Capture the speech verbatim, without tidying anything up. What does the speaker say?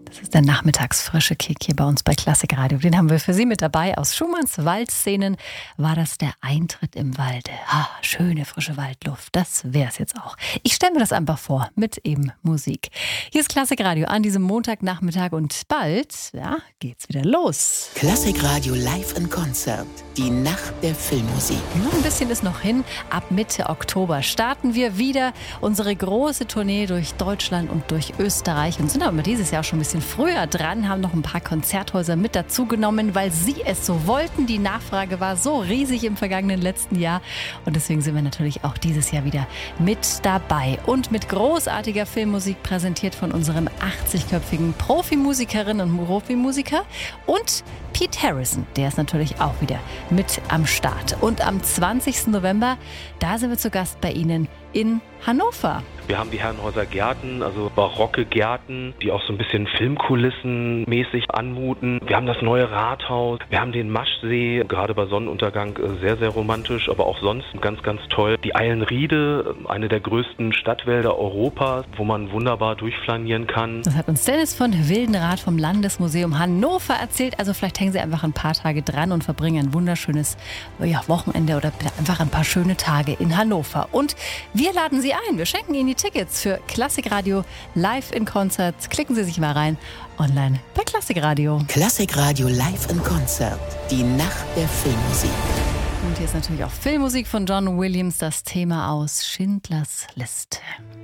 Das ist der nachmittagsfrische Kick hier bei uns bei Klassik Radio. Den haben wir für Sie mit dabei. Aus Schumanns Waldszenen war das der Eintritt im Walde. Ah, schöne frische Waldluft, das wäre es jetzt auch. Ich stelle mir das einfach vor, mit eben Musik. Hier ist Klassik Radio an diesem Montagnachmittag und bald, ja, geht's wieder los. Klassik Radio live in Konzert. Die Nacht der Filmmusik. Nur ein bisschen ist noch hin. Ab Mitte Oktober starten wir wieder unsere große Tournee durch Deutschland und durch Österreich und sind aber dieses Jahr schon ein bisschen früher dran, haben noch ein paar Konzerthäuser mit dazu genommen, weil sie es so wollten. Die Nachfrage war so riesig im vergangenen letzten Jahr und deswegen sind wir natürlich auch dieses Jahr wieder mit dabei und mit großartiger Filmmusik präsentiert von unserem achtzigköpfigen Profimusikerinnen und Profimusiker und Pete Harrison, der ist natürlich auch wieder mit am Start. Und am zwanzigsten November, da sind wir zu Gast bei Ihnen in Hannover. Wir haben die Herrenhäuser Gärten, also barocke Gärten, die auch so ein bisschen Filmkulissenmäßig anmuten. Wir haben das neue Rathaus, wir haben den Maschsee, gerade bei Sonnenuntergang sehr, sehr romantisch, aber auch sonst ganz, ganz toll. Die Eilenriede, eine der größten Stadtwälder Europas, wo man wunderbar durchflanieren kann. Das hat uns Dennis von Wildenrath vom Landesmuseum Hannover erzählt. Also vielleicht hängen Sie einfach ein paar Tage dran und verbringen ein wunderschönes ja, Wochenende oder einfach ein paar schöne Tage in Hannover. Und wir laden Sie ein. Wir schenken Ihnen die Tickets für Klassik Radio live in Konzert. Klicken Sie sich mal rein online bei Klassik Radio. Klassik Radio live in Konzert. Die Nacht der Filmmusik. Und hier ist natürlich auch Filmmusik von John Williams, das Thema aus Schindlers Liste.